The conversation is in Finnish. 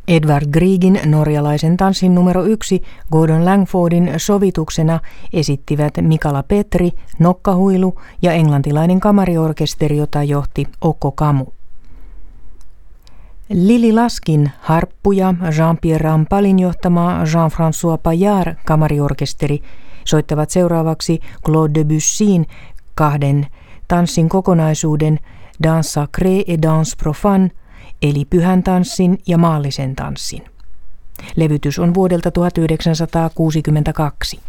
Edvard Griegin norjalaisen tanssin numero 1 Gordon Langfordin sovituksena esittivät Mikala Petri, nokkahuilu ja englantilainen kamariorkesteri, jota johti Okko Kamu. Lili Laskin harppu ja Jean-Pierre Rampalin johtama Jean-François Paillard kamariorkesteri soittavat seuraavaksi Claude Debussyn 2 tanssin kokonaisuuden Danse sacrée et danse profane, eli pyhän tanssin ja maallisen tanssin. Levytys on vuodelta 1962.